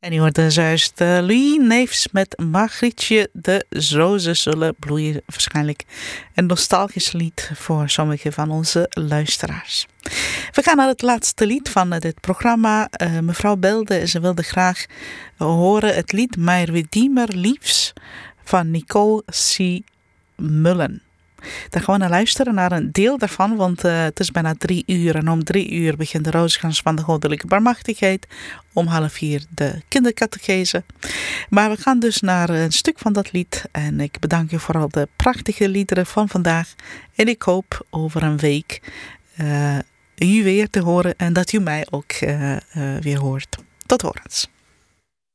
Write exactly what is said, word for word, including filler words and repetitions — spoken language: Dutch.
En u hoorde juist uh, Louis Neefs met Margrietje, de rozen zullen bloeien. Waarschijnlijk een nostalgisch lied voor sommige van onze luisteraars. We gaan naar het laatste lied van uh, dit programma. Uh, mevrouw belde, ze wilde graag horen het lied Mijn Redeemer Liefs van Nicole C. Mullen. Daar gaan we naar luisteren, naar een deel daarvan, want uh, het is bijna drie uur. En om drie uur begint de rozenkrans van de goddelijke barmhartigheid. Om half vier de kindercatechese. Maar we gaan dus naar een stuk van dat lied. En ik bedank u voor al de prachtige liederen van vandaag. En ik hoop over een week uh, u weer te horen en dat u mij ook uh, uh, weer hoort. Tot horens.